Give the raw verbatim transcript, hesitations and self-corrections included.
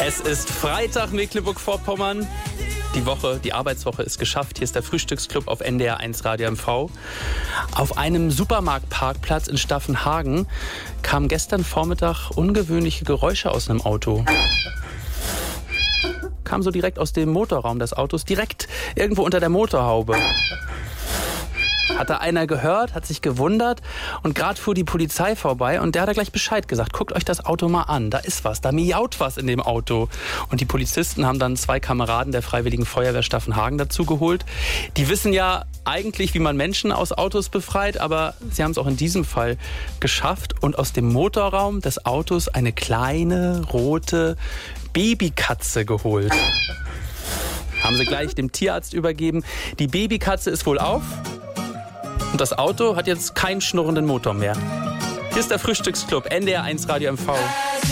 Es ist Freitag, Mecklenburg-Vorpommern. Die Woche, die Arbeitswoche ist geschafft. Hier ist der Frühstücksclub auf N D R eins Radio M V. Auf einem Supermarktparkplatz in Staffenhagen kamen gestern Vormittag ungewöhnliche Geräusche aus einem Auto. Kam so direkt aus dem Motorraum des Autos, direkt irgendwo unter der Motorhaube. Hat da einer gehört, hat sich gewundert und gerade fuhr die Polizei vorbei und der hat da gleich Bescheid gesagt. Guckt euch das Auto mal an, da ist was, da miaut was in dem Auto. Und die Polizisten haben dann zwei Kameraden der Freiwilligen Feuerwehr Staffenhagen dazu geholt. Die wissen ja eigentlich, wie man Menschen aus Autos befreit, aber sie haben es auch in diesem Fall geschafft und aus dem Motorraum des Autos eine kleine, rote Babykatze geholt. Haben sie gleich dem Tierarzt übergeben. Die Babykatze ist wohl auf. Und das Auto hat jetzt keinen schnurrenden Motor mehr. Hier ist der Frühstücksclub, N D R eins Radio M V.